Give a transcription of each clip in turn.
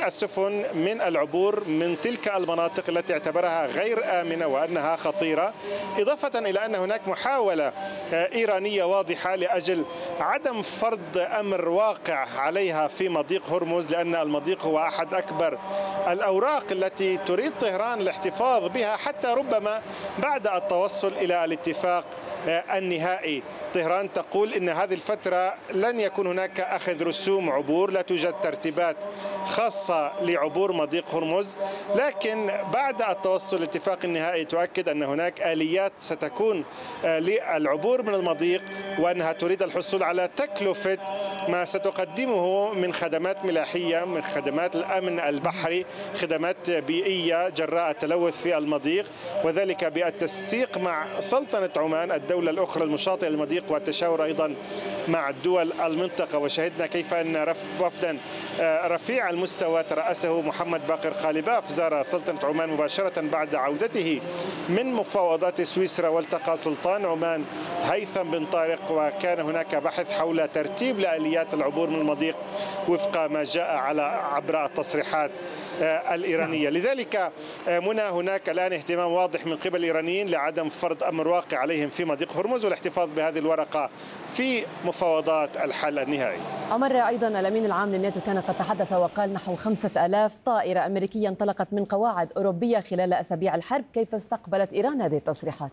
للسفن من العبور من تلك المناطق التي اعتبرها غير آمنة وأنها خطيرة، إضافة إلى أن هناك محاولة إيرانية واضحة لأجل عدم فرض أمر واقع عليها في مضيق هرمز، لأن المضيق هو أحد أكبر الأوراق التي تريد طهران الاحتفاظ بها حتى ربما بعد التوصل إلى الاتفاق النهائي. طهران تقول إن هذه الفترة لن يكون هناك أخذ رسوم عبور، لا توجد ترتيبات خاصة لعبور مضيق هرمز، لكن بعد التوصل للاتفاق النهائي تؤكد أن هناك آليات ستكون للعبور من المضيق، وأنها تريد الحصول على تكلفة ما ستقدمه من خدمات ملاحية، من خدمات الأمن البحري، خدمات بيئية جراء التلوث في المضيق، وذلك بالتنسيق مع سلطنة عمان الدولة الأخرى المشاطئة للمضيق، والتشاور أيضا مع دول المنطقة. وشهدنا كيف أن وفدا رفيع المستوى ترأسه محمد باقر قالباف زار سلطنة عمان مباشرة بعد عودته من مفاوضات سويسرا، والتقى سلطان عمان هيثم بن طارق، وكان هناك بحث حول ترتيب لآليات العبور من المضيق وفق ما جاء عبر التصريحات الإيرانية. لذلك منى هناك الآن اهتمام واضح من قبل الإيرانيين لعدم فرض أمر واقع عليهم في مضيق هرمز والاحتفاظ بهذه الورقة في مفاوضات الحل النهائي. عمر، أيضا الأمين العام للناتو كان قد تحدث وقال نحو 5000 طائرة أمريكية انطلقت من قواعد أوروبية خلال أسابيع الحرب. كيف استقبلت إيران هذه التصريحات؟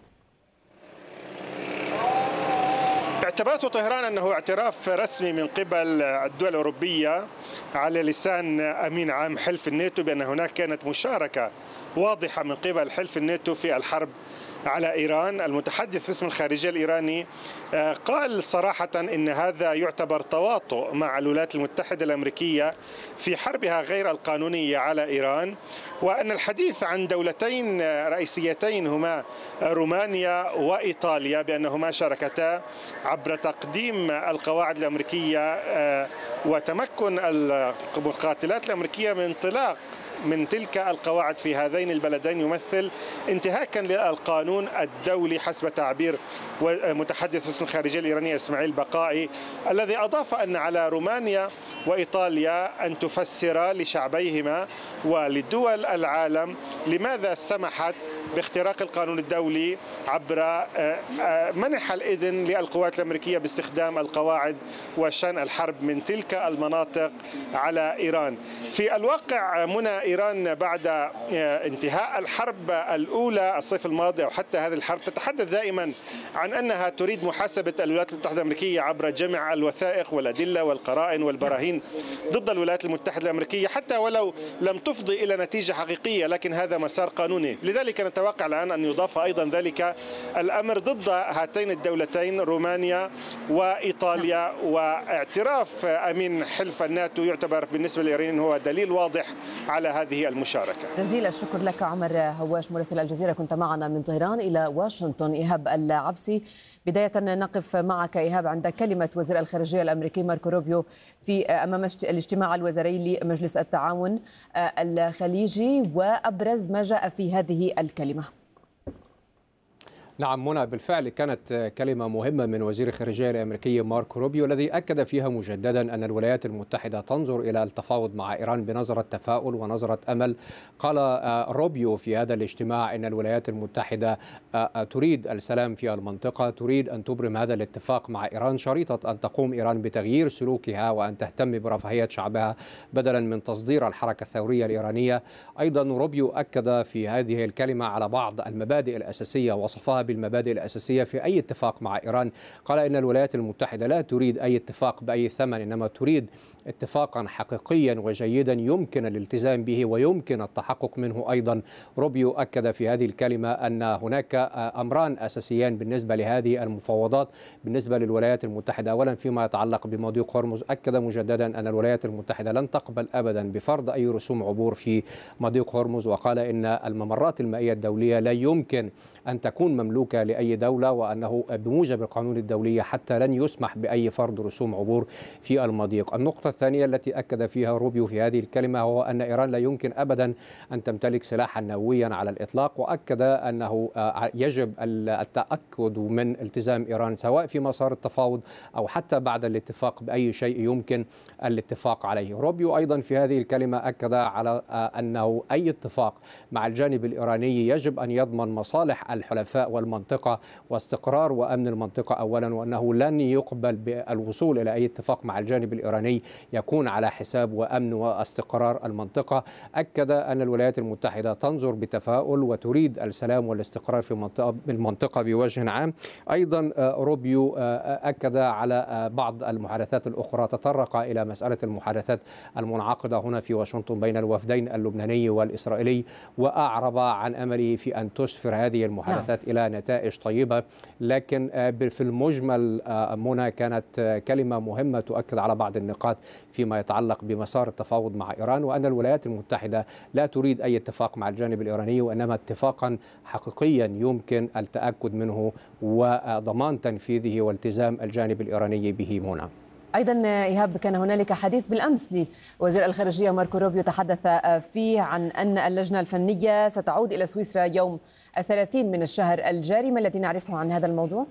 اعتبرت طهران أنه اعتراف رسمي من قبل الدول الأوروبية على لسان أمين عام حلف الناتو بأن هناك كانت مشاركة واضحة من قبل حلف الناتو في الحرب على إيران. المتحدث باسم الخارجية الإيراني قال صراحة إن هذا يعتبر تواطؤ مع الولايات المتحدة الأمريكية في حربها غير القانونية على إيران، وأن الحديث عن دولتين رئيسيتين هما رومانيا وإيطاليا بأنهما شاركتا عبر تقديم القواعد الأمريكية وتمكن المقاتلات الأمريكية من انطلاق من تلك القواعد في هذين البلدين يمثل انتهاكا للقانون الدولي حسب تعبير متحدث باسم الخارجية الإيرانية إسماعيل بقائي، الذي أضاف أن على رومانيا وإيطاليا أن تفسر لشعبيهما ولدول العالم لماذا سمحت باختراق القانون الدولي عبر منح الإذن للقوات الأمريكية باستخدام القواعد وشن الحرب من تلك المناطق على إيران. في الواقع منى إيران بعد انتهاء الحرب الأولى الصيف الماضي أو حتى هذه الحرب تتحدث دائما عن أنها تريد محاسبة الولايات المتحدة الأمريكية عبر جمع الوثائق والأدلة والقرائن والبراهين ضد الولايات المتحدة الأمريكية حتى ولو لم تفضي إلى نتيجة حقيقية، لكن هذا مسار قانوني. لذلك نتوقع الآن أن يضاف أيضا ذلك الأمر ضد هاتين الدولتين رومانيا وإيطاليا، واعتراف أمين حلف الناتو يعتبر بالنسبة للإيرانيين هو دليل واضح على هذه المشاركة. جزيل الشكر لك عمر هواش مراسل الجزيرة، كنت معنا من طهران إلى واشنطن. إيهاب العبسي، بداية نقف معك إيهاب عند كلمة وزير الخارجية الأمريكي ماركو روبيو في أمام الاجتماع الوزاري لمجلس التعاون الخليجي، وأبرز ما جاء في هذه الكلمة. نعم منى، بالفعل كانت كلمة مهمة من وزير الخارجية الأمريكي ماركو روبيو، الذي أكد فيها مجددا أن الولايات المتحدة تنظر إلى التفاوض مع إيران بنظرة تفاؤل ونظرة أمل. قال روبيو في هذا الاجتماع أن الولايات المتحدة تريد السلام في المنطقة، تريد أن تبرم هذا الاتفاق مع إيران، شريطة أن تقوم إيران بتغيير سلوكها وأن تهتم برفاهية شعبها بدلا من تصدير الحركة الثورية الإيرانية. أيضا روبيو أكد في هذه الكلمة على بعض المبادئ الأساسية، وصفها بالمبادئ الأساسية في أي اتفاق مع إيران. قال إن الولايات المتحدة لا تريد أي اتفاق بأي ثمن، إنما تريد اتفاقا حقيقيا وجيدا يمكن الالتزام به ويمكن التحقق منه. أيضا روبيو أكد في هذه الكلمة أن هناك أمران أساسيان بالنسبة لهذه المفاوضات بالنسبة للولايات المتحدة. أولا فيما يتعلق بمضيق هرمز، أكد مجددا أن الولايات المتحدة لن تقبل أبدا بفرض أي رسوم عبور في مضيق هرمز، وقال إن الممرات المائية الدولية لا يمكن أن تكون مملوكة مملوكة لأي دولة، وأنه بموجب القانون الدولي حتى لن يسمح بأي فرض رسوم عبور في المضيق. النقطة الثانية التي أكد فيها روبيو في هذه الكلمة هو أن إيران لا يمكن أبدا أن تمتلك سلاحا نوويا على الإطلاق، وأكد أنه يجب التأكد من التزام إيران سواء في مسار التفاوض أو حتى بعد الاتفاق بأي شيء يمكن الاتفاق عليه. روبيو أيضا في هذه الكلمة أكد على أنه أي اتفاق مع الجانب الإيراني يجب أن يضمن مصالح الحلفاء والمنطقة واستقرار وأمن المنطقة أولا، وأنه لن يقبل بالوصول إلى أي اتفاق مع الجانب الإيراني يكون على حساب وأمن واستقرار المنطقة. أكد أن الولايات المتحدة تنظر بتفاؤل وتريد السلام والاستقرار في المنطقة بوجه عام. أيضا روبيو أكد على بعض المحادثات الأخرى، تطرق إلى مسألة المحادثات المنعقدة هنا في واشنطن بين الوفدين اللبناني والإسرائيلي، وأعرب عن أمله في أن تسفر هذه المحادثات إلى نتائج طيبة. لكن في المجمل منى كانت كلمة مهمة تؤكد على بعض النقاط فيما يتعلق بمسار التفاوض مع إيران، وأن الولايات المتحدة لا تريد أي اتفاق مع الجانب الإيراني، وإنما اتفاقا حقيقيا يمكن التأكد منه وضمان تنفيذه والتزام الجانب الإيراني به. منى أيضا إيهاب، كان هنالك حديث بالأمس لوزير الخارجية ماركو روبيو تحدث فيه عن أن اللجنة الفنية ستعود إلى سويسرا يوم 30 من الشهر الجاري. ما الذي نعرفه عن هذا الموضوع؟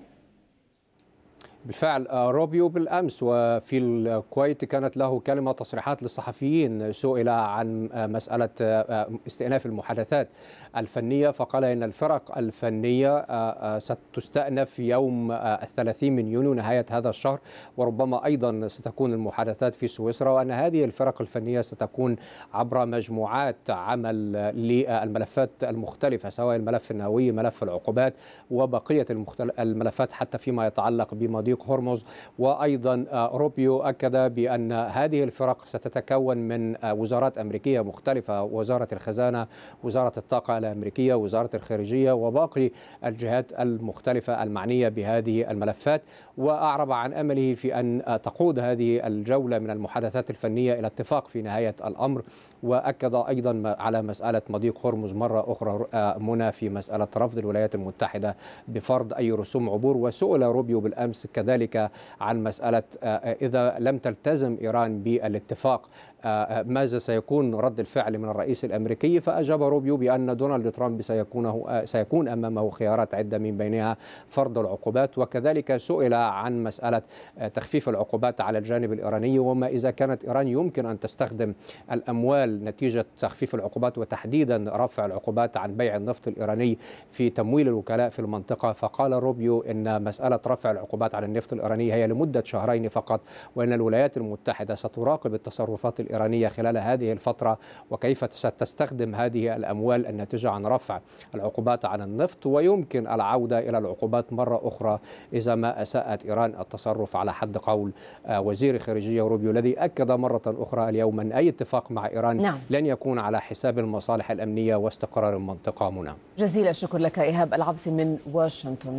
بالفعل روبيو بالأمس وفي الكويت كانت له كلمة تصريحات للصحفيين، سئل عن مسألة استئناف المحادثات الفنية فقال إن الفرق الفنية ستستأنف يوم 30 من يونيو نهاية هذا الشهر، وربما أيضا ستكون المحادثات في سويسرا، وأن هذه الفرق الفنية ستكون عبر مجموعات عمل للملفات المختلفة، سواء الملف النووي، ملف العقوبات، وبقية الملفات حتى فيما يتعلق بمضيق هرمز. وأيضا روبيو أكد بأن هذه الفرق ستتكون من وزارات أمريكية مختلفة، وزارة الخزانة، وزارة الطاقة الأمريكية، وزارة الخارجية، وباقي الجهات المختلفة المعنية بهذه الملفات. وأعرب عن أمله في أن تقود هذه الجولة من المحادثات الفنية إلى اتفاق في نهاية الأمر. وأكد أيضا على مسألة مضيق هرمز مرة أخرى منى في مسألة رفض الولايات المتحدة بفرض أي رسوم عبور. وسئل روبيو بالأمس كذلك عن مسألة إذا لم تلتزم إيران بالاتفاق ماذا سيكون رد الفعل من الرئيس الأمريكي، فأجاب روبيو بأن دونالد ترامب سيكون أمامه خيارات عدة من بينها فرض العقوبات. وكذلك سئل عن مسألة تخفيف العقوبات على الجانب الإيراني، وما إذا كانت إيران يمكن أن تستخدم الأموال نتيجة تخفيف العقوبات وتحديدا رفع العقوبات عن بيع النفط الإيراني في تمويل الوكلاء في المنطقة. فقال روبيو إن مسألة رفع العقوبات على النفط الإيراني هي لمدة شهرين فقط، وأن الولايات المتحدة ستراقب التصرفات الإيرانية خلال هذه الفترة وكيف ستستخدم هذه الأموال الناتجة عن رفع العقوبات على النفط، ويمكن العودة إلى العقوبات مرة أخرى إذا ما أساءت إيران التصرف، على حد قول وزير الخارجية روبيو، الذي أكد مرة أخرى اليوم أن أي اتفاق مع إيران لن يكون على حساب المصالح الأمنية واستقرار المنطقة. منى جزيل الشكر لك إيهاب العبسي من واشنطن.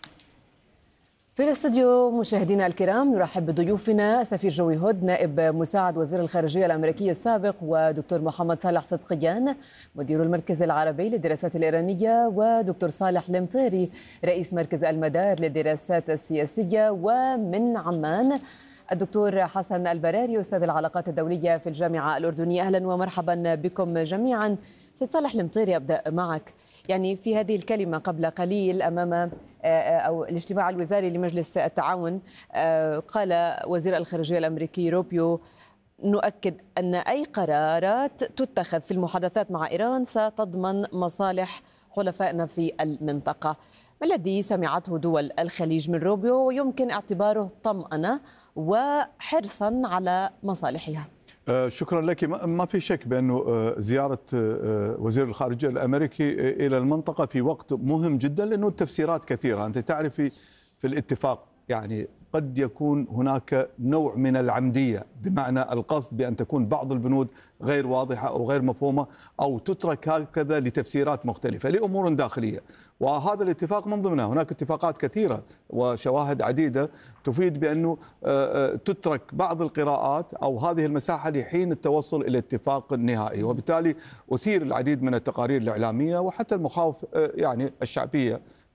في الاستوديو مشاهدينا الكرام نرحب بضيوفنا السفير جوي هود نائب مساعد وزير الخارجية الأمريكي السابق، ودكتور محمد صالح صدقيان مدير المركز العربي للدراسات الإيرانية، ودكتور صالح المطيري رئيس مركز المدار للدراسات السياسية، ومن عمان الدكتور حسن البراري أستاذ العلاقات الدولية في الجامعة الأردنية. أهلا ومرحبا بكم جميعا. سيد صالح المطيري، أبدأ معك. يعني في هذه الكلمة قبل قليل أمام أو الاجتماع الوزاري لمجلس التعاون قال وزير الخارجية الأمريكي روبيو: نؤكد أن أي قرارات تتخذ في المحادثات مع إيران ستضمن مصالح حلفائنا في المنطقة. ما الذي سمعته دول الخليج من روبيو ويمكن اعتباره طمأنة وحرصا على مصالحها؟ شكرا لك. ما في شك بأنه زيارة وزير الخارجية الأمريكي إلى المنطقة في وقت مهم جدا، لأنه التفسيرات كثيرة. أنت تعرفي في الاتفاق يعني قد يكون هناك نوع من العمدية، بمعنى القصد بأن تكون بعض البنود غير واضحة أو غير مفهومة أو تترك هكذا لتفسيرات مختلفة لأمور داخلية. وهذا الاتفاق من ضمنها. هناك اتفاقات كثيرة وشواهد عديدة تفيد بأنه تترك بعض القراءات أو هذه المساحة لحين التوصل إلى اتفاق نهائي، وبالتالي أثير العديد من التقارير الإعلامية وحتى المخاوف يعني الشعبية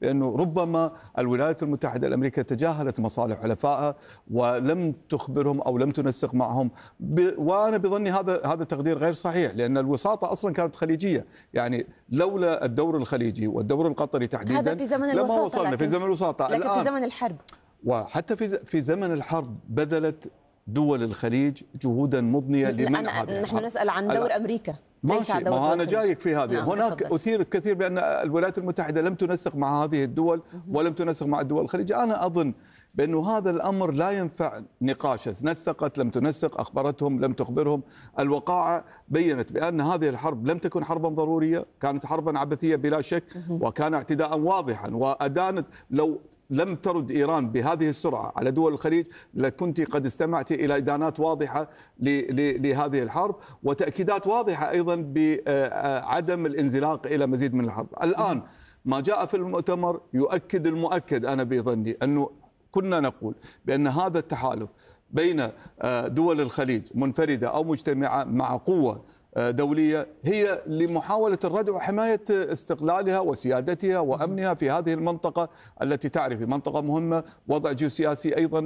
بأنه ربما الولايات المتحدة الأمريكية تجاهلت مصالح حلفائها ولم تخبرهم أو لم تنسق معهم، وأنا بظني هذا تقدير غير صحيح، لأن الوساطة أصلا كانت خليجية. يعني لولا الدور الخليجي والدور القطري تحديدا هذا في زمن لما الوساطة، وصلنا في زمن الوساطة. لكن الآن في زمن الحرب، وحتى في زمن الحرب بذلت دول الخليج جهودا مضنية لمنع هذه نحن الحرب. نسأل عن دور أمريكا ليس عن دور ما أنا جايك في هذه. نعم، هناك تفضل. أثير كثير بأن الولايات المتحدة لم تنسق مع هذه الدول ولم تنسق مع الدول الخليجية. أنا أظن بأنه هذا الأمر لا ينفع نقاشه، نسقت لم تنسق، أخبرتهم لم تخبرهم. الوقائع بيّنت بأن هذه الحرب لم تكن حربا ضرورية، كانت حربا عبثية بلا شك، وكان اعتداء واضحا وأدانت. لو لم ترد إيران بهذه السرعة على دول الخليج لكنت قد استمعت إلى إدانات واضحة لهذه الحرب، وتأكيدات واضحة أيضا بعدم الانزلاق إلى مزيد من الحرب. الآن ما جاء في المؤتمر يؤكد المؤكد، أنا بظني أنه كنا نقول بأن هذا التحالف بين دول الخليج منفردة أو مجتمعة مع قوة دولية هي لمحاولة الردع وحماية استقلالها وسيادتها وأمنها في هذه المنطقة التي تعرف منطقة مهمة، وضع جيوسياسي أيضا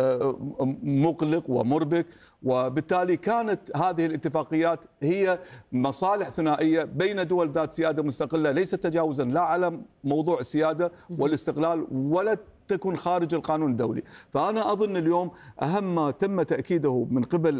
مقلق ومربك. وبالتالي كانت هذه الاتفاقيات هي مصالح ثنائية بين دول ذات سيادة مستقلة، ليست تجاوزا لا على موضوع السيادة والاستقلال ولا تكون خارج القانون الدولي. فأنا أظن اليوم أهم ما تم تأكيده من قبل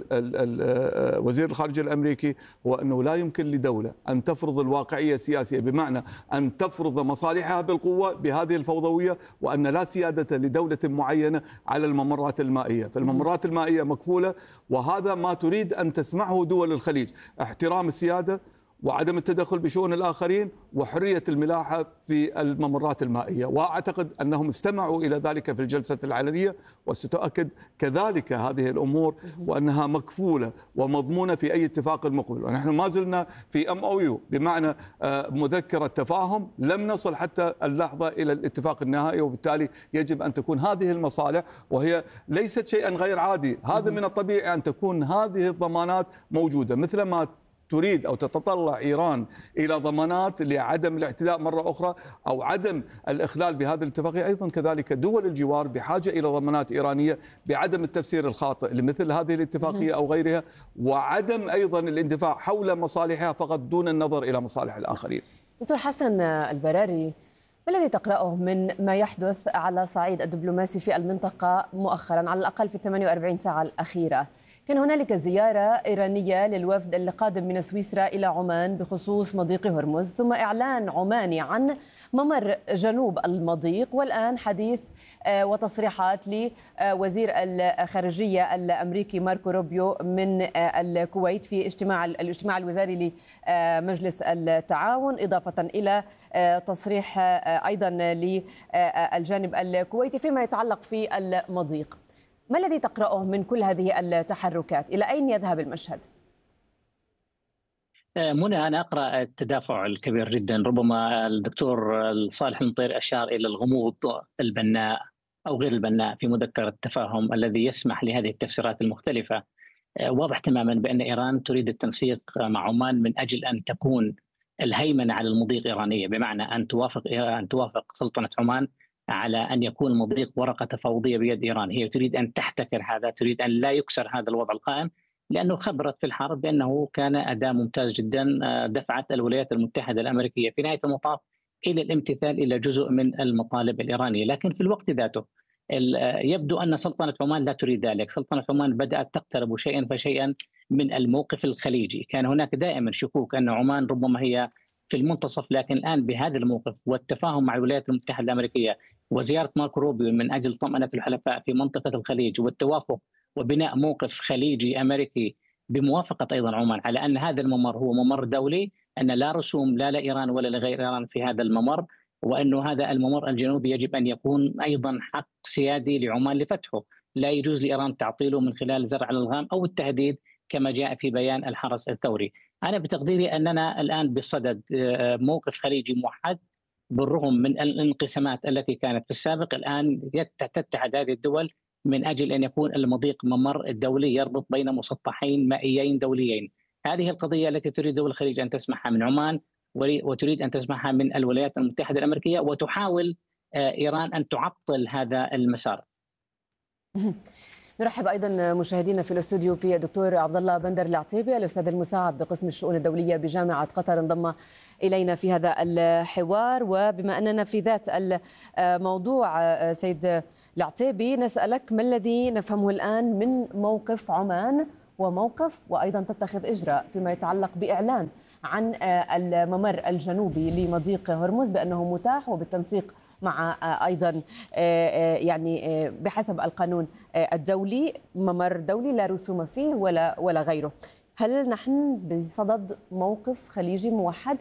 وزير الخارجية الأمريكي هو أنه لا يمكن لدولة أن تفرض الواقعية السياسية، بمعنى أن تفرض مصالحها بالقوة بهذه الفوضوية، وأن لا سيادة لدولة معينة على الممرات المائية. فالممرات المائية مكفولة، وهذا ما تريد أن تسمعه دول الخليج: احترام السيادة وعدم التدخل بشؤون الآخرين وحرية الملاحة في الممرات المائية. وأعتقد أنهم استمعوا إلى ذلك في الجلسة العلنية، وستؤكد كذلك هذه الأمور وأنها مكفولة ومضمونة في أي اتفاق مقبل. ونحن ما زلنا في MOU بمعنى مذكرة تفاهم، لم نصل حتى اللحظة إلى الاتفاق النهائي، وبالتالي يجب أن تكون هذه المصالح، وهي ليست شيئا غير عادي. هذا من الطبيعي أن تكون هذه الضمانات موجودة، مثل ما تريد أو تتطلع إيران إلى ضمانات لعدم الاعتداء مرة أخرى أو عدم الإخلال بهذه الاتفاقية. أيضا كذلك دول الجوار بحاجة إلى ضمانات إيرانية بعدم التفسير الخاطئ لمثل هذه الاتفاقية أو غيرها، وعدم أيضا الاندفاع حول مصالحها فقط دون النظر إلى مصالح الآخرين. دكتور حسن البراري، ما الذي تقرأه من ما يحدث على صعيد الدبلوماسي في المنطقة مؤخرا، على الأقل في 48 ساعة الأخيرة؟ كان هنالك زيارة إيرانية للوفد اللي قادم من سويسرا إلى عمان بخصوص مضيق هرمز، ثم إعلان عماني عن ممر جنوب المضيق، والآن حديث وتصريحات لوزير الخارجية الأمريكي ماركو روبيو من الكويت في الاجتماع الوزاري لمجلس التعاون، إضافة إلى تصريح أيضا للجانب الكويتي فيما يتعلق في المضيق. ما الذي تقرأه من كل هذه التحركات؟ إلى أين يذهب المشهد؟ منى، أنا أقرأ التدافع الكبير جدا. ربما الدكتور صالح المطير أشار إلى الغموض البناء أو غير البناء في مذكرة التفاهم الذي يسمح لهذه التفسيرات المختلفة. واضح تماما بأن إيران تريد التنسيق مع عمان من أجل أن تكون الهيمنة على المضيق إيرانية، بمعنى أن توافق سلطنة عمان على أن يكون المضيق ورقة تفاوضية بيد إيران. هي تريد أن تحتكر هذا، تريد أن لا يكسر هذا الوضع القائم، لأنه خبرت في الحرب بأنه كان أداء ممتاز جدا دفعت الولايات المتحدة الأمريكية في نهاية المطاف إلى الامتثال إلى جزء من المطالب الإيرانية. لكن في الوقت ذاته يبدو أن سلطنة عمان لا تريد ذلك. سلطنة عمان بدأت تقترب شيئا فشيئا من الموقف الخليجي. كان هناك دائما شكوك أن عمان ربما هي في المنتصف، لكن الآن بهذا الموقف والتفاهم مع الولايات المتحدة الأمريكية وزيارة ماركو روبيو من أجل طمأنة الحلفاء في منطقة الخليج والتوافق وبناء موقف خليجي أمريكي بموافقة أيضا عمان على أن هذا الممر هو ممر دولي، أن لا رسوم لا لإيران ولا لغير إيران في هذا الممر، وأنه هذا الممر الجنوبي يجب أن يكون أيضا حق سيادي لعمان لفتحه، لا يجوز لإيران تعطيله من خلال زرع الألغام أو التهديد كما جاء في بيان الحرس الثوري. أنا بتقديري أننا الآن بصدد موقف خليجي موحد، بالرغم من الانقسامات التي كانت في السابق. الآن تتحد هذه الدول من أجل أن يكون المضيق ممر دولي يربط بين مسطحين مائيين دوليين. هذه القضية التي تريد دول الخليج أن تسمعها من عمان، وتريد أن تسمعها من الولايات المتحدة الأمريكية، وتحاول إيران أن تعطل هذا المسار. نرحب ايضا مشاهدينا في الاستوديو في الدكتور عبد الله بندر العتيبي، الاستاذ المساعد بقسم الشؤون الدوليه بجامعه قطر، انضم الينا في هذا الحوار. وبما اننا في ذات الموضوع سيد العتيبي، نسالك ما الذي نفهمه الان من موقف عمان وايضا تتخذ اجراء فيما يتعلق باعلان عن الممر الجنوبي لمضيق هرمز بانه متاح وبالتنسيق مع أيضا يعني بحسب القانون الدولي، ممر دولي لا رسوم فيه ولا غيره. هل نحن بصدد موقف خليجي موحد؟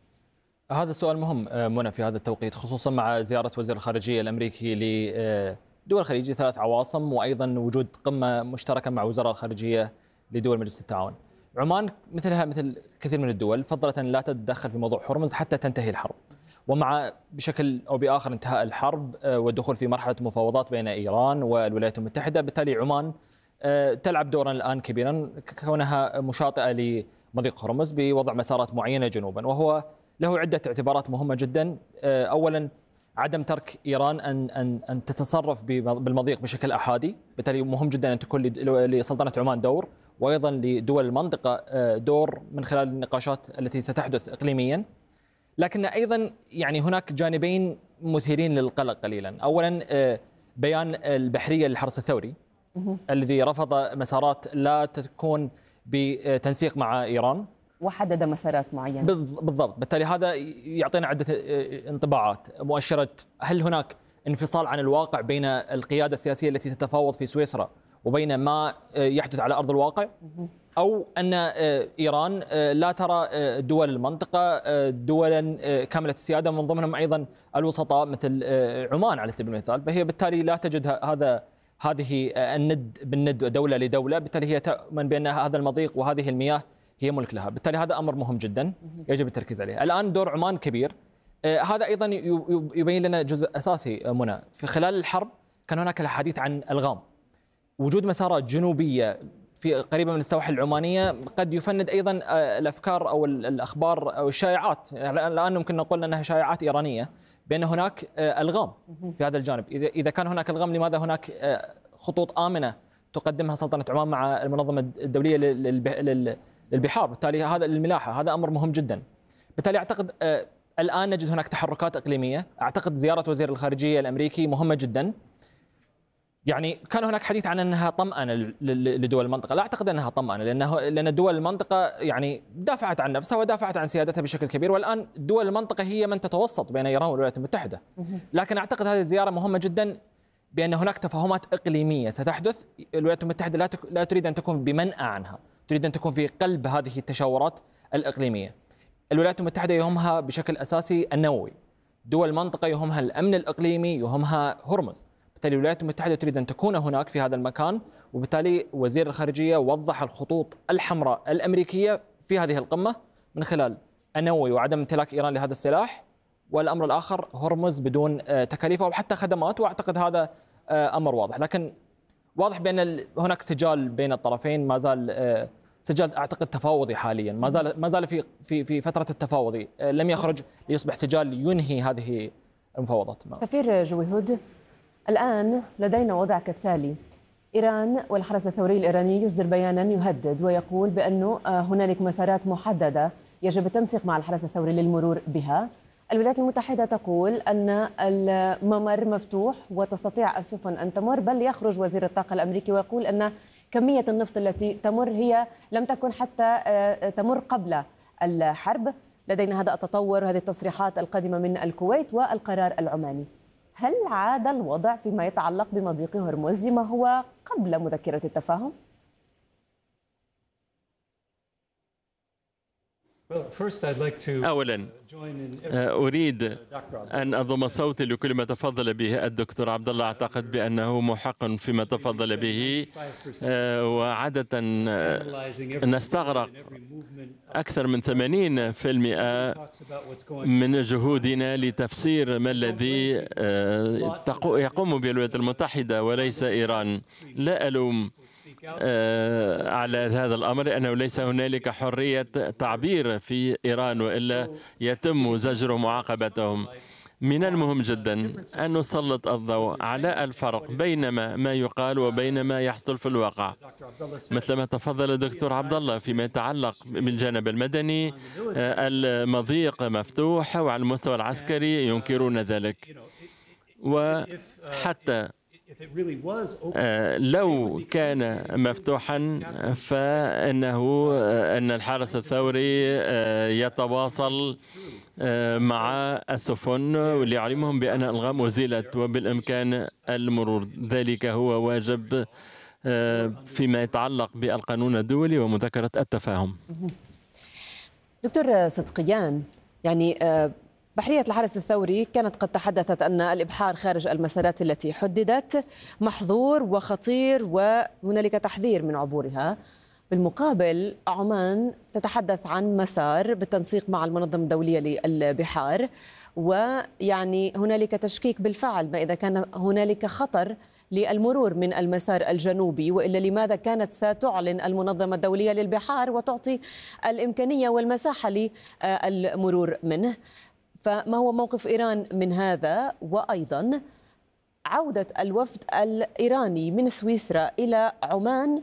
هذا السؤال مهم منى في هذا التوقيت، خصوصا مع زيارة وزير الخارجية الأمريكي لدول الخليج 3 عواصم، وأيضا وجود قمة مشتركة مع وزراء الخارجية لدول مجلس التعاون. عمان مثلها مثل كثير من الدول فضلت أن لا تتدخل في موضوع هرمز حتى تنتهي الحرب، ومع بشكل أو بآخر انتهاء الحرب والدخول في مرحلة مفاوضات بين إيران والولايات المتحدة، بالتالي عمان تلعب دورا الآن كبيرا كونها مشاطئة لمضيق هرمز بوضع مسارات معينة جنوبا، وهو له عدة اعتبارات مهمة جدا. أولا عدم ترك إيران أن تتصرف بالمضيق بشكل أحادي، بالتالي مهم جدا أن تكون لسلطنة عمان دور، وأيضا لدول المنطقة دور من خلال النقاشات التي ستحدث إقليميا. لكن أيضا يعني هناك جانبين مثيرين للقلق قليلا. أولا بيان البحرية للحرس الثوري الذي رفض مسارات لا تكون بتنسيق مع إيران وحدد مسارات معينة بالضبط. بالتالي هذا يعطينا عدة انطباعات مؤشرة هل هناك انفصال عن الواقع بين القيادة السياسية التي تتفاوض في سويسرا وبين ما يحدث على أرض الواقع، أو أن إيران لا ترى دول المنطقة دولا كاملة السيادة، من ضمنهم أيضا الوسطاء مثل عمان على سبيل المثال، فهي بالتالي لا تجد هذه الند بالند دولة لدولة، بالتالي هي تؤمن بأن هذا المضيق وهذه المياه هي ملك لها، بالتالي هذا أمر مهم جدا يجب التركيز عليه. الآن دور عمان كبير، هذا أيضا يبين لنا جزء أساسي منى. في خلال الحرب كان هناك الحديث عن الغام، وجود مسارات جنوبية في قريبة من السواحل العمانية قد يفند أيضا الأفكار أو الأخبار أو الشائعات، الآن ممكن نقول أنها شائعات إيرانية بأن هناك ألغام في هذا الجانب. إذا كان هناك ألغام، لماذا هناك خطوط آمنة تقدمها سلطنة عمان مع المنظمة الدولية للبحار؟ بالتالي هذا الملاحة، هذا أمر مهم جدا. بالتالي أعتقد الآن نجد هناك تحركات إقليمية. أعتقد زيارة وزير الخارجية الأمريكي مهمة جدا. يعني كان هناك حديث عن أنها طمأنة لدول المنطقة، لا أعتقد أنها طمأنة، لأن دول المنطقة يعني دافعت عن نفسها ودافعت عن سيادتها بشكل كبير، والآن دول المنطقة هي من تتوسط بين إيران والولايات المتحدة. لكن أعتقد هذه الزيارة مهمة جدا بأن هناك تفاهمات إقليمية ستحدث. الولايات المتحدة لا تريد أن تكون بمنأى عنها، تريد أن تكون في قلب هذه التشاورات الإقليمية. الولايات المتحدة يهمها بشكل أساسي النووي، دول المنطقة يهمها الأمن الإقليمي، يهمها هرمز. بالتالي الولايات المتحدة تريد أن تكون هناك في هذا المكان، وبالتالي وزير الخارجية وضح الخطوط الحمراء الأمريكية في هذه القمة من خلال النووي وعدم امتلاك إيران لهذا السلاح، والأمر الآخر هرمز بدون تكاليف أو حتى خدمات، وأعتقد هذا أمر واضح. لكن واضح بأن هناك سجال بين الطرفين، ما زال سجال أعتقد تفاوضي حاليا، ما زال في فترة التفاوضي، لم يخرج ليصبح سجال ينهي هذه المفاوضات. سفير جويهود، الآن لدينا وضع كالتالي: إيران والحرس الثوري الإيراني يصدر بيانا يهدد ويقول بأنه هنالك مسارات محددة يجب التنسيق مع الحرس الثوري للمرور بها. الولايات المتحدة تقول أن الممر مفتوح وتستطيع السفن أن تمر، بل يخرج وزير الطاقة الأمريكي ويقول أن كمية النفط التي تمر هي لم تكن حتى تمر قبل الحرب. لدينا هذا التطور، هذه التصريحات القادمة من الكويت والقرار العماني. هل عاد الوضع فيما يتعلق بمضيق هرمز لما هو قبل مذكرة التفاهم؟ أولا أريد أن أضم صوتي لكل ما تفضل به الدكتور عبد الله. أعتقد بأنه محق فيما تفضل به، وعادة نستغرق أكثر من 80% من جهودنا لتفسير ما الذي يقوم به الولايات المتحدة وليس إيران. لا ألوم على هذا الأمر، لأنه ليس هنالك حرية تعبير في إيران، وإلا يتم زجر ومعاقبتهم. من المهم جدا أن نسلط الضوء على الفرق بين ما يقال وبين ما يحصل في الواقع. مثل ما تفضل الدكتور عبد الله فيما يتعلق بالجانب المدني، المضيق مفتوح، وعلى المستوى العسكري ينكرون ذلك. وحتى لو كان مفتوحا أن الحرس الثوري يتواصل مع السفن وليعلمهم بأن الألغام أزيلت وبالإمكان المرور. ذلك هو واجب فيما يتعلق بالقانون الدولي ومذكرة التفاهم. دكتور صدقيان، يعني بحرية الحرس الثوري كانت قد تحدثت أن الإبحار خارج المسارات التي حددت محظور وخطير وهنالك تحذير من عبورها. بالمقابل عمان تتحدث عن مسار بالتنسيق مع المنظمة الدولية للبحار، ويعني هنالك تشكيك بالفعل ما إذا كان هنالك خطر للمرور من المسار الجنوبي، وإلا لماذا كانت ستعلن المنظمة الدولية للبحار وتعطي الإمكانية والمساحة للمرور منه؟ فما هو موقف إيران من هذا؟ وأيضا عودة الوفد الإيراني من سويسرا إلى عمان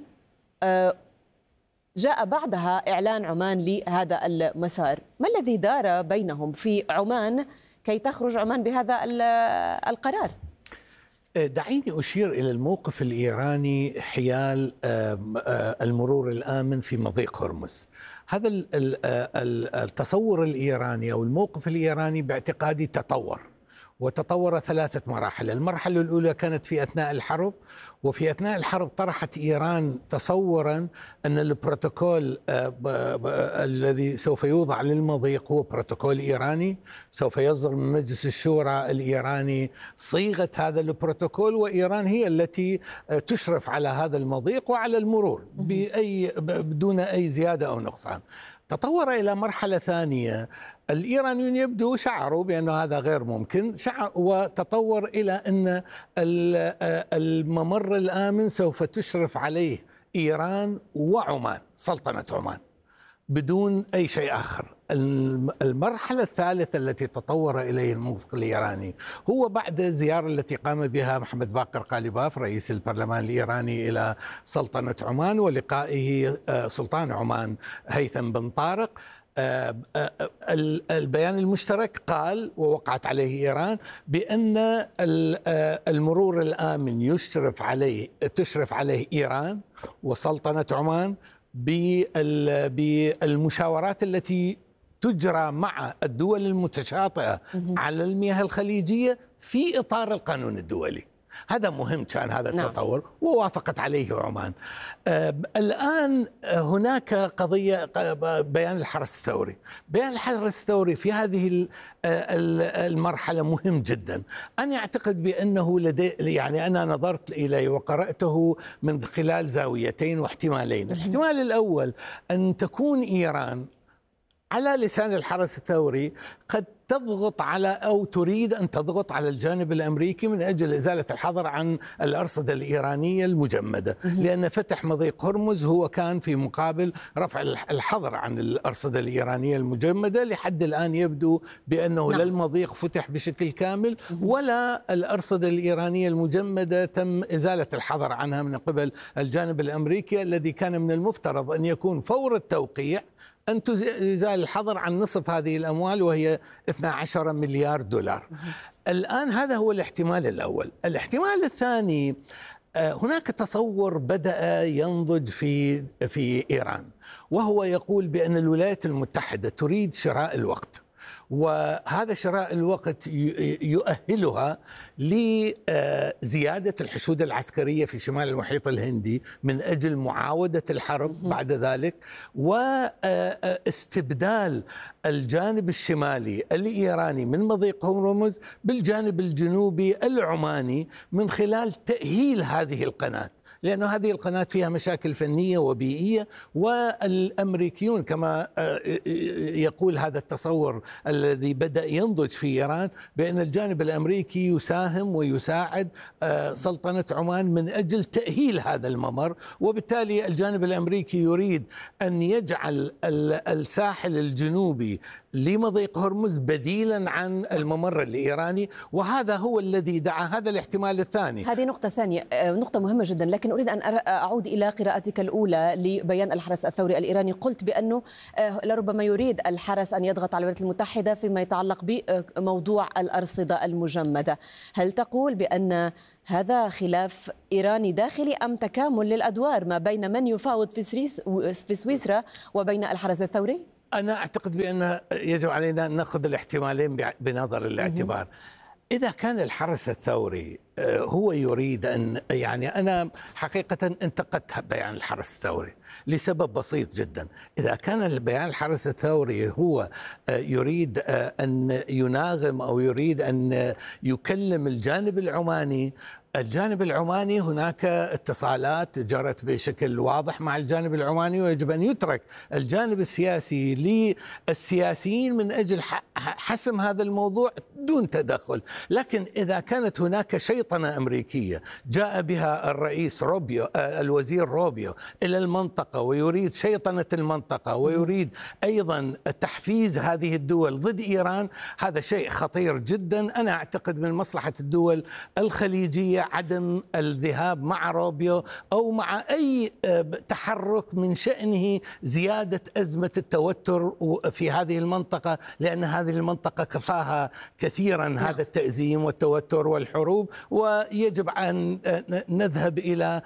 جاء بعدها إعلان عمان لهذا المسار، ما الذي دار بينهم في عمان كي تخرج عمان بهذا القرار؟ دعيني أشير إلى الموقف الإيراني حيال المرور الآمن في مضيق هرمز. هذا التصور الإيراني أو الموقف الإيراني باعتقادي وتطور 3 مراحل. المرحلة الأولى كانت في أثناء الحرب، وفي أثناء الحرب طرحت إيران تصورا أن البروتوكول الذي سوف يوضع للمضيق هو بروتوكول إيراني، سوف يصدر من مجلس الشورى الإيراني صيغة هذا البروتوكول، وإيران هي التي تشرف على هذا المضيق وعلى المرور بدون أي زيادة أو نقصان. تطور إلى مرحلة ثانية، الإيرانيون يبدو شعروا بأن هذا غير ممكن، وتطور إلى أن الممر الآمن سوف تشرف عليه إيران وعمان، سلطنة عمان، بدون أي شيء آخر. المرحلة الثالثة التي تطور إليه الموقف الإيراني هو بعد الزيارة التي قام بها محمد باقر قالباف رئيس البرلمان الإيراني إلى سلطنة عمان، ولقائه سلطان عمان هيثم بن طارق. البيان المشترك قال، ووقعت عليه إيران، بأن المرور الآمن تشرف عليه إيران وسلطنة عمان بالمشاورات التي تجرى مع الدول المتشاطئة على المياه الخليجية في إطار القانون الدولي. هذا مهم كان هذا التطور، ووافقت عليه عمان. الآن هناك قضية بيان الحرس الثوري. بيان الحرس الثوري في هذه المرحلة مهم جدا. أنا أعتقد بأنه يعني أنا نظرت إليه وقرأته من خلال زاويتين واحتمالين. الاحتمال الأول أن تكون إيران على لسان الحرس الثوري قد تضغط أو تريد أن تضغط على الجانب الأمريكي من أجل إزالة الحظر عن الأرصدة الإيرانية المجمدة، لأن فتح مضيق هرمز هو كان في مقابل رفع الحظر عن الأرصدة الإيرانية المجمدة. لحد الآن يبدو بأنه لا المضيق فتح بشكل كامل ولا الأرصدة الإيرانية المجمدة تم إزالة الحظر عنها من قبل الجانب الأمريكي، الذي كان من المفترض أن يكون فور التوقيع أن يزال الحظر عن نصف هذه الأموال وهي 12 مليار دولار. الآن هذا هو الاحتمال الأول. الاحتمال الثاني، هناك تصور بدأ ينضج في إيران، وهو يقول بأن الولايات المتحدة تريد شراء الوقت، وهذا شراء الوقت يؤهلها لزيادة الحشود العسكرية في شمال المحيط الهندي من أجل معاودة الحرب بعد ذلك، واستبدال الجانب الشمالي الإيراني من مضيق هرمز بالجانب الجنوبي العماني من خلال تأهيل هذه القناة. لأن هذه القناة فيها مشاكل فنية وبيئية، والأمريكيون كما يقول هذا التصور الذي بدأ ينضج في إيران بأن الجانب الأمريكي يساهم ويساعد سلطنة عمان من أجل تأهيل هذا الممر، وبالتالي الجانب الأمريكي يريد أن يجعل الساحل الجنوبي لمضيق هرمز بديلا عن الممر الإيراني، وهذا هو الذي دعا هذا الاحتمال الثاني. هذه نقطة ثانية، نقطة مهمة جدا، لكن أريد أن أعود إلى قراءتك الأولى لبيان الحرس الثوري الإيراني. قلت بأنه لربما يريد الحرس أن يضغط على الولايات المتحدة فيما يتعلق بموضوع الأرصدة المجمدة. هل تقول بأن هذا خلاف إيراني داخلي أم تكامل للأدوار ما بين من يفاوض في سويسرا وبين الحرس الثوري؟ أنا أعتقد بأن يجب علينا أن نأخذ الاحتمالين بنظر الاعتبار. إذا كان الحرس الثوري هو يريد أن، يعني أنا حقيقة انتقدت بيان الحرس الثوري لسبب بسيط جدا. إذا كان بيان الحرس الثوري هو يريد أن يناغم أو يريد أن يكلم الجانب العماني، الجانب العماني هناك اتصالات جرت بشكل واضح مع الجانب العماني، ويجب أن يترك الجانب السياسي للسياسيين من أجل حسم هذا الموضوع دون تدخل. لكن إذا كانت هناك شيطنة أمريكية جاء بها الرئيس روبيو الوزير روبيو إلى المنطقة ويريد شيطنة المنطقة ويريد أيضا تحفيز هذه الدول ضد إيران، هذا شيء خطير جدا. أنا أعتقد من مصلحة الدول الخليجية عدم الذهاب مع روبيو أو مع أي تحرك من شأنه زيادة أزمة التوتر في هذه المنطقة، لأن هذه المنطقة كفاها كثيرا هذا التأزيم والتوتر والحروب، ويجب أن نذهب إلى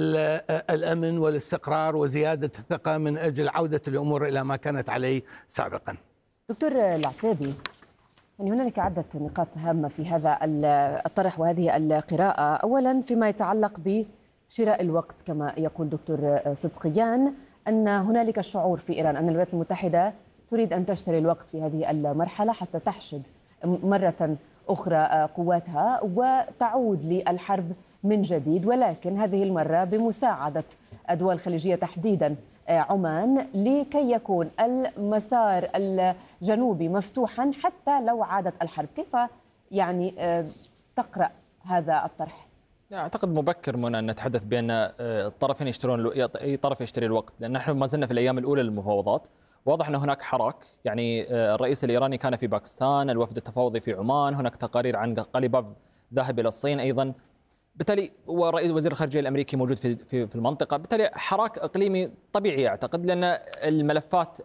الأمن والاستقرار وزيادة الثقة من أجل عودة الأمور إلى ما كانت عليه سابقا. دكتور العتيبي، يعني هنالك عدة نقاط هامة في هذا الطرح وهذه القراءة. أولا فيما يتعلق بشراء الوقت، كما يقول دكتور صدقيان أن هنالك شعور في إيران أن الولايات المتحدة تريد أن تشتري الوقت في هذه المرحلة حتى تحشد مرة أخرى قواتها وتعود للحرب من جديد، ولكن هذه المرة بمساعدة الدول الخليجية تحديدا عمان، لكي يكون المسار الجنوبي مفتوحا حتى لو عادت الحرب. كيف يعني تقرأ هذا الطرح؟ أعتقد مبكر منى أن نتحدث بأن الطرفين يشترون، أي طرف يشتري الوقت، لأن نحن ما زلنا في الأيام الأولى للمفاوضات. واضح أن هناك حراك، يعني الرئيس الإيراني كان في باكستان، الوفد التفاوضي في عمان، هناك تقارير عن قليباف ذاهب إلى الصين أيضا، بالتالي ورئيس وزير الخارجية الأمريكي موجود في المنطقة، بالتالي حراك إقليمي طبيعي أعتقد، لأن الملفات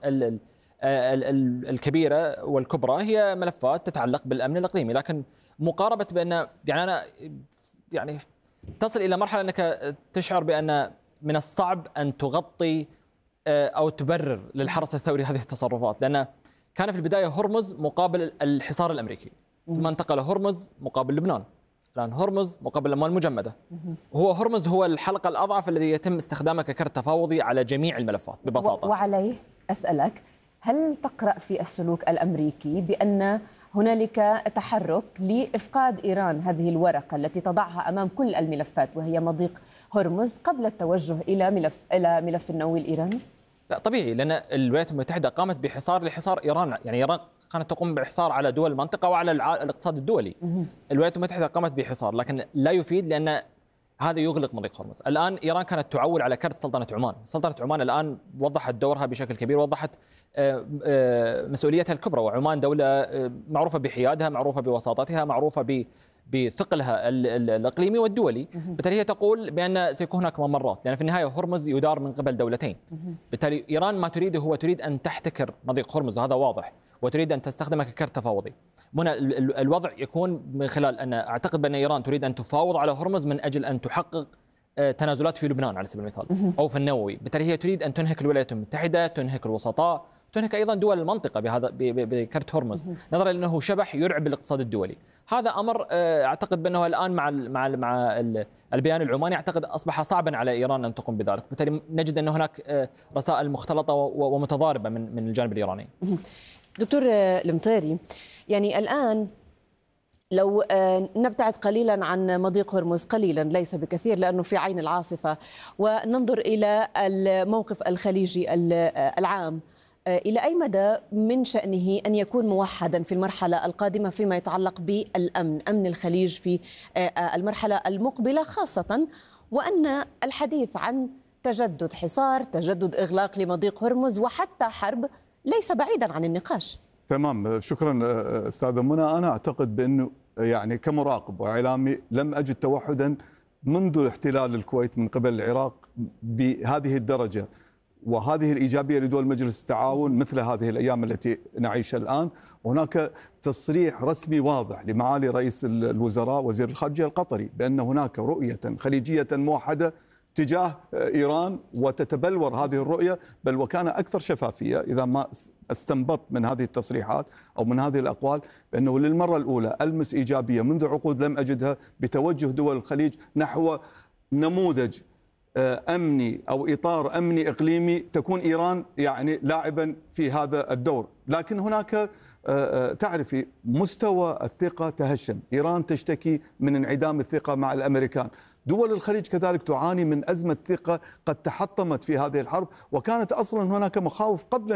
الكبيرة والكبرى هي ملفات تتعلق بالأمن الإقليمي. لكن مقاربة بأن يعني تصل إلى مرحلة أنك تشعر بأن من الصعب أن تغطي أو تبرر للحرس الثوري هذه التصرفات، لأن كان في البداية هرمز مقابل الحصار الأمريكي، ثم انتقل هرمز مقابل لبنان، الآن هرمز مقابل الأموال المجمدة. هرمز هو الحلقة الأضعف الذي يتم استخدامه ككرت تفاوضي على جميع الملفات ببساطة. وعليه أسألك، هل تقرأ في السلوك الأمريكي بأن هنالك تحرك لإفقاد إيران هذه الورقة التي تضعها أمام كل الملفات وهي مضيق هرمز قبل التوجه إلى ملف النووي الإيراني؟ لا طبيعي، لأن الولايات المتحدة قامت بحصار لحصار إيران، يعني إيران كانت تقوم بحصار على دول المنطقة وعلى الاقتصاد الدولي. الولايات المتحدة قامت بحصار، لكن لا يفيد، لأن هذا يغلق مضيق هرمز. الآن إيران كانت تعول على كرت سلطنة عمان. سلطنة عمان الآن وضحت دورها بشكل كبير، وضحت مسؤوليتها الكبرى، وعمان دولة معروفة بحيادها، معروفة بوساطتها، معروفة بثقلها الإقليمي والدولي. بالتالي هي تقول بأن سيكون هناك ممرات، لأن في النهاية هرمز يدار من قبل دولتين. بالتالي إيران ما تريده هو تريد أن تحتكر مضيق هرمز، وهذا واضح، وتريد أن تستخدمه ككرت تفاوضي. هنا الوضع يكون من خلال أن أعتقد بأن إيران تريد أن تفاوض على هرمز من أجل أن تحقق تنازلات في لبنان على سبيل المثال أو في النووي. بالتالي هي تريد أن تنهك الولايات المتحدة، تنهك الوسطاء، تنهك أيضا دول المنطقة بهذا بكرت هرمز، نظرا لأنه شبح يرعب الاقتصاد الدولي. هذا أمر أعتقد بأنه الآن مع البيان العماني أعتقد أصبح صعبا على إيران أن تقوم بذلك. بالتالي نجد أن هناك رسائل مختلطة ومتضاربة من الجانب الإيراني. دكتور المطيري، يعني الآن لو نبتعد قليلا عن مضيق هرمز، قليلا ليس بكثير لأنه في عين العاصفة، وننظر إلى الموقف الخليجي العام، إلى أي مدى من شأنه أن يكون موحدا في المرحلة القادمة فيما يتعلق بالأمن، أمن الخليج في المرحلة المقبلة، خاصة وأن الحديث عن تجدد حصار، تجدد إغلاق لمضيق هرمز وحتى حرب ليس بعيدا عن النقاش. تمام، شكرا أستاذة منى. أنا أعتقد بأنه يعني كمراقب وإعلامي لم أجد توحدا منذ احتلال الكويت من قبل العراق بهذه الدرجة وهذه الإيجابية لدول مجلس التعاون مثل هذه الأيام التي نعيشها الآن. هناك تصريح رسمي واضح لمعالي رئيس الوزراء وزير الخارجية القطري بأن هناك رؤية خليجية موحدة تجاه إيران، وتتبلور هذه الرؤية بل وكان أكثر شفافية إذا ما استنبط من هذه التصريحات أو من هذه الأقوال بأنه للمرة الأولى ألمس إيجابية منذ عقود لم أجدها بتوجه دول الخليج نحو نموذج أمني أو إطار أمني إقليمي تكون إيران يعني لاعبا في هذا الدور. لكن هناك تعرفي مستوى الثقة تهشم، إيران تشتكي من انعدام الثقة مع الأمريكان، دول الخليج كذلك تعاني من أزمة ثقة قد تحطمت في هذه الحرب، وكانت أصلا هناك مخاوف قبل